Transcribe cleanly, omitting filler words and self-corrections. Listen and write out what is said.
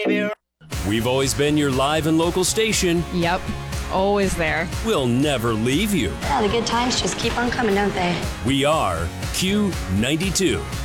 baby. We've always been your live and local station. Yep, always there. We'll never leave you. Yeah, the good times just keep on coming, don't they? We are Q92.